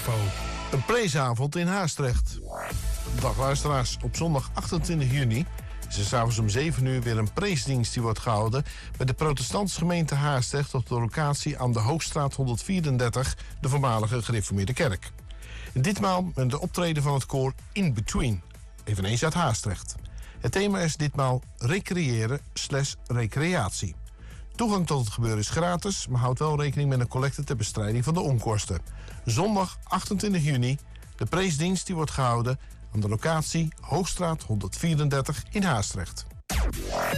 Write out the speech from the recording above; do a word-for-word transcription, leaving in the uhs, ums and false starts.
info. Een preesavond in Haastrecht. Dag luisteraars, op zondag achtentwintig juni is er s'avonds om zeven uur weer een preesdienst die wordt gehouden bij de protestantse gemeente Haastrecht op de locatie aan de Hoogstraat honderdvierendertig, de voormalige gereformeerde kerk. En ditmaal met de optreden van het koor In Between, eveneens uit Haastrecht. Het thema is ditmaal recreëren slash recreatie. Toegang tot het gebeuren is gratis, maar houd wel rekening met een collecte ter bestrijding van de onkosten. Zondag achtentwintig juni, de preesdienst die wordt gehouden aan de locatie Hoogstraat honderdvierendertig in Haastrecht.